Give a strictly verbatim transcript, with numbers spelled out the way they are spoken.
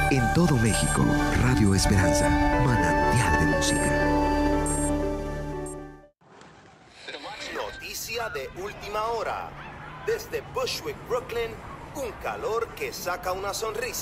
En todo México, Radio Esperanza, manantial de música. Noticia de última hora. Desde Bushwick, Brooklyn, un calor que saca una sonrisa.